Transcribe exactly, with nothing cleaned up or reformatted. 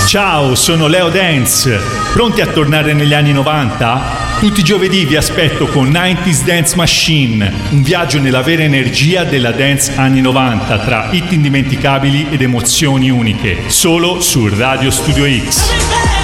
Ciao, sono Leo Dance. Pronti a tornare negli anni novanta? Tutti i giovedì vi aspetto con nineties Dance Machine, un viaggio nella vera energia della dance anni novanta tra hit indimenticabili ed emozioni uniche, solo su Radio Studio X.